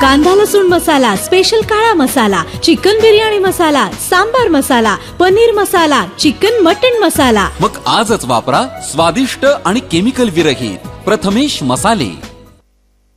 कांदा लसूण मसाला, स्पेशल काळा मसाला, चिकन बिर्याणी मसाला, सांबार मसाला, पनीर मसाला, चिकन मटन मसाला. मग आजच वापरा स्वादिष्ट आणि केमिकल विरहित प्रथमेश मसाले.